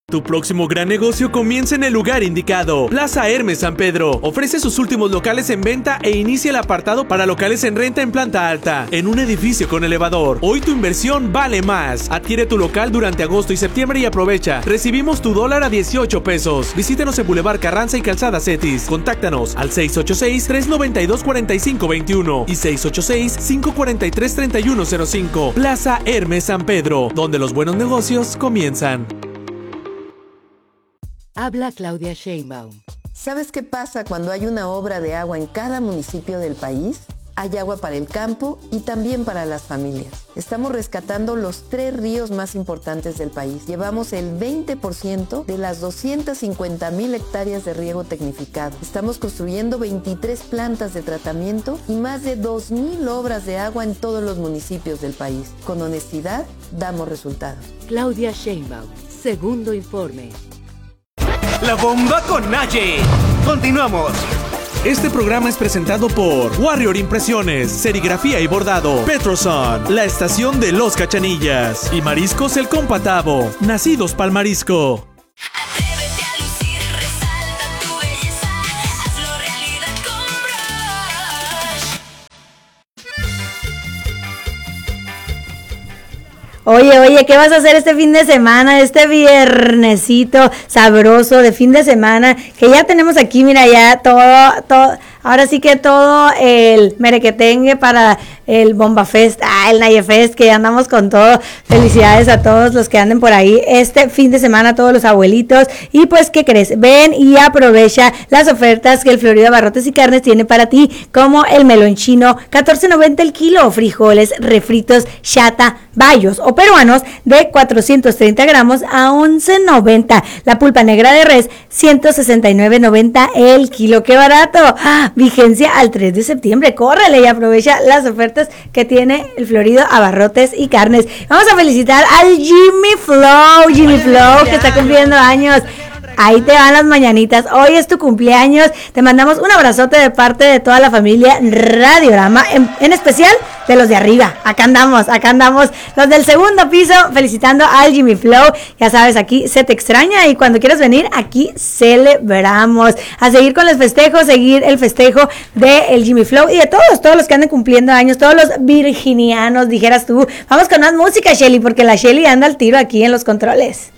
Tu próximo gran negocio comienza en el lugar indicado. Plaza Hermes San Pedro ofrece sus últimos locales en venta e inicia el apartado para locales en renta en planta alta, en un edificio con elevador. Hoy tu inversión vale más. Adquiere tu local durante agosto y septiembre y aprovecha. Recibimos tu dólar a 18 pesos. Visítanos en Boulevard Carranza y Calzada Cetis. Contáctanos al 686-392-4521 y 686-543-3105. Plaza Hermes San Pedro, donde los buenos negocios comienzan. Habla Claudia Sheinbaum. ¿Sabes qué pasa cuando hay una obra de agua en cada municipio del país? Hay agua para el campo y también para las familias. Estamos rescatando los 3 ríos más importantes del país. Llevamos el 20% de las 250,000 hectáreas de riego tecnificado. Estamos construyendo 23 plantas de tratamiento y más de 2,000 obras de agua en todos los municipios del país. Con honestidad, damos resultados. Claudia Sheinbaum, segundo informe. La bomba con Naye. Continuamos. Este programa es presentado por Warrior Impresiones, Serigrafía y Bordado, Petroson, la estación de Los Cachanillas y Mariscos El Compatavo, nacidos pa'l marisco. Atrévete a lucir, resalta tu belleza, hazlo realidad con Rush. Oye, ¿qué vas a hacer este fin de semana? Este viernesito sabroso de fin de semana, que ya tenemos aquí, mira, ya todo, ahora sí que todo el merequetengue para el Bomba Fest, el Naye Fest, que ya andamos con todo. Felicidades a todos los que anden por ahí este fin de semana, a todos los abuelitos. Y pues, ¿qué crees? Ven y aprovecha las ofertas que el Florida Abarrotes y Carnes tiene para ti, como el melón chino, $14.90 el kilo, frijoles refritos chata, bayos o peruanos de 430 gramos a $11.90. La pulpa negra de res, $169.90 el kilo. ¡Qué barato! Vigencia al 3 de septiembre. Córrele y aprovecha las ofertas que tiene el Florido Abarrotes y Carnes. Vamos a felicitar al Jimmy Flow, que está cumpliendo años. Ahí te van las mañanitas. Hoy es tu cumpleaños. Te mandamos un abrazote de parte de toda la familia Radiorama, en especial de los de arriba. Acá andamos, los del segundo piso, felicitando al Jimmy Flow. Ya sabes, aquí se te extraña y cuando quieras venir, aquí celebramos. A seguir con los festejos, seguir el festejo del Jimmy Flow y de todos los que anden cumpliendo años, todos los virginianos, dijeras tú. Vamos con más música, Shelly, porque la Shelly anda al tiro aquí en los controles.